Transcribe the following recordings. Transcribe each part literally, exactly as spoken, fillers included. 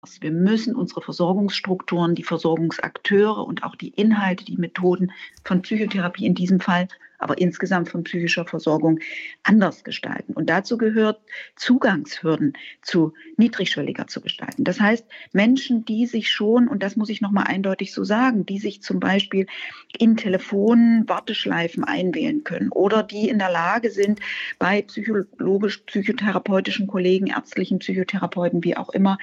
Wir müssen unsere Versorgungsstrukturen, die Versorgungsakteure und auch die Inhalte, die Methoden von Psychotherapie in diesem Fall, aber insgesamt von psychischer Versorgung anders gestalten. Und dazu gehört, Zugangshürden zu niedrigschwelliger zu gestalten. Das heißt, Menschen, die sich schon, und das muss ich nochmal eindeutig so sagen, die sich zum Beispiel in Telefonen Warteschleifen einwählen können oder die in der Lage sind, bei psychologisch-psychotherapeutischen Kollegen, ärztlichen Psychotherapeuten, wie auch immer,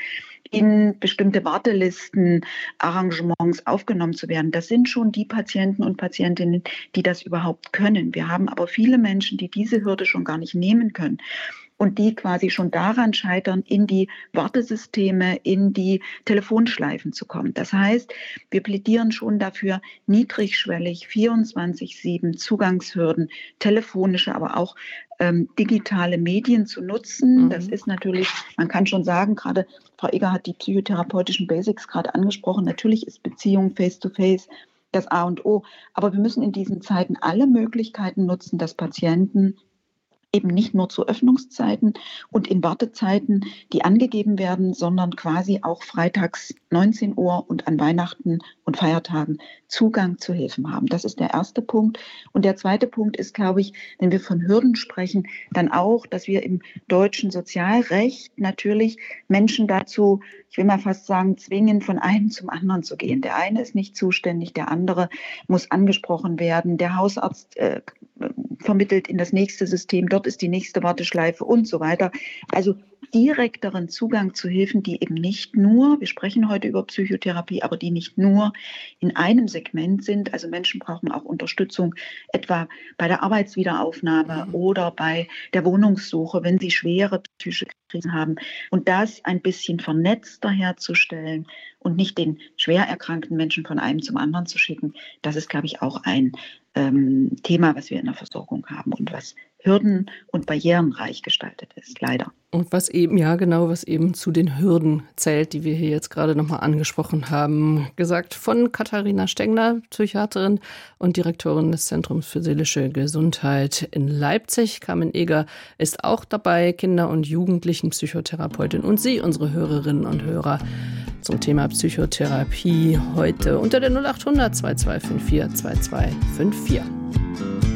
in bestimmte Wartelisten, Arrangements aufgenommen zu werden. Das sind schon die Patienten und Patientinnen, die das überhaupt können. Wir haben aber viele Menschen, die diese Hürde schon gar nicht nehmen können und die quasi schon daran scheitern, in die Wartesysteme, in die Telefonschleifen zu kommen. Das heißt, wir plädieren schon dafür, niedrigschwellig, vierundzwanzig sieben Zugangshürden, telefonische, aber auch ähm, digitale Medien zu nutzen. Mhm. Das ist natürlich, man kann schon sagen, gerade Frau Eger hat die psychotherapeutischen Basics gerade angesprochen, natürlich ist Beziehung face-to-face das A und O, aber wir müssen in diesen Zeiten alle Möglichkeiten nutzen, dass Patienten eben nicht nur zu Öffnungszeiten und in Wartezeiten, die angegeben werden, sondern quasi auch freitags neunzehn Uhr und an Weihnachten und Feiertagen Zugang zu Hilfen haben. Das ist der erste Punkt. Und der zweite Punkt ist, glaube ich, wenn wir von Hürden sprechen, dann auch, dass wir im deutschen Sozialrecht natürlich Menschen dazu, ich will mal fast sagen, zwingen, von einem zum anderen zu gehen. Der eine ist nicht zuständig, der andere muss angesprochen werden. Der Hausarzt äh, vermittelt in das nächste System, dort ist die nächste Warteschleife und so weiter. Also direkteren Zugang zu Hilfen, die eben nicht nur, wir sprechen heute über Psychotherapie, aber die nicht nur in einem Segment sind. Also Menschen brauchen auch Unterstützung, etwa bei der Arbeitswiederaufnahme mhm. oder bei der Wohnungssuche, wenn sie schwere psychische Krisen haben. Und das ein bisschen vernetzter herzustellen und nicht den schwer erkrankten Menschen von einem zum anderen zu schicken, das ist, glaube ich, auch ein ähm, Thema, was wir in der Versorgung haben und was hürden- und barrierenreich gestaltet ist, leider. Und was eben, ja genau, was eben zu den Hürden zählt, die wir hier jetzt gerade nochmal angesprochen haben. Gesagt von Katharina Stengler, Psychiaterin und Direktorin des Zentrums für seelische Gesundheit in Leipzig. Carmen Eger ist auch dabei, Kinder- und Jugendlichenpsychotherapeutin. Und Sie, unsere Hörerinnen und Hörer, zum Thema Psychotherapie heute unter der null acht hundert zwei zwei fünf vier zwei zwei fünf vier.